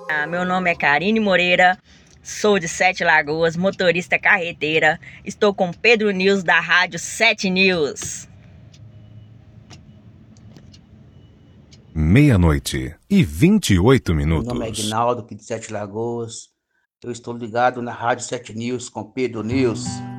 Meu nome é Karine Moreira, sou de Sete Lagoas, motorista carreteira. Estou com Pedro News da Rádio 7 News. 00:28. Meu nome é Aguinaldo, aqui de Sete Lagoas. Eu estou ligado na Rádio 7 News com Pedro News.